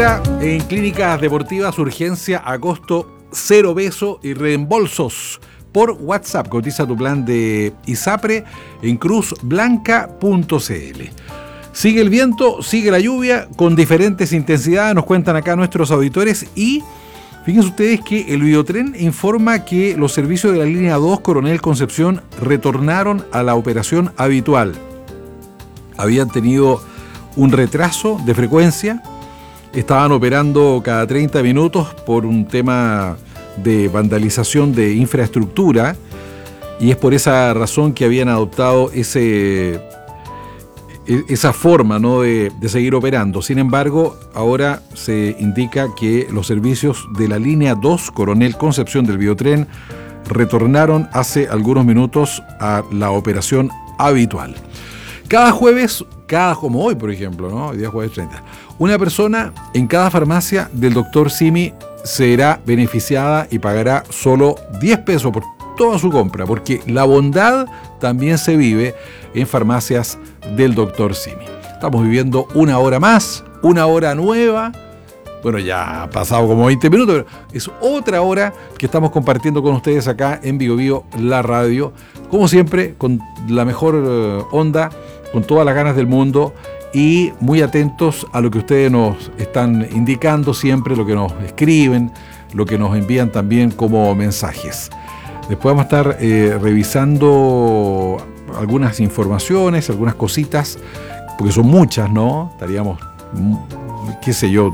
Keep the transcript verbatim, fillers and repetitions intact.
En Clínicas Deportivas, urgencia a costo cero peso y reembolsos por WhatsApp. Cotiza tu plan de ISAPRE en cruz blanca punto c l. Sigue el viento, sigue la lluvia con diferentes intensidades, nos cuentan acá nuestros auditores. Y fíjense ustedes que el Videotren informa que los servicios de la línea dos Coronel Concepción retornaron a la operación habitual. Habían tenido un retraso de frecuencia. Estaban operando cada treinta minutos por un tema de vandalización de infraestructura, y es por esa razón que habían adoptado ese, esa forma, ¿no?, de, de seguir operando. Sin embargo, ahora se indica que los servicios de la línea dos Coronel Concepción del Videotren retornaron hace algunos minutos a la operación habitual. Cada jueves, cada como hoy, por ejemplo, ¿no? Hoy día jueves treinta, una persona en cada farmacia del doctor Simi será beneficiada y pagará solo diez pesos por toda su compra, porque la bondad también se vive en farmacias del doctor Simi. Estamos viviendo una hora más, una hora nueva. Bueno, ya ha pasado como veinte minutos, pero es otra hora que estamos compartiendo con ustedes acá en Bio Bio, la radio. Como siempre, con la mejor uh, onda, con todas las ganas del mundo y muy atentos a lo que ustedes nos están indicando siempre, lo que nos escriben, lo que nos envían también como mensajes. Después vamos a estar eh, revisando algunas informaciones, algunas cositas, porque son muchas, ¿no? Estaríamos, qué sé yo,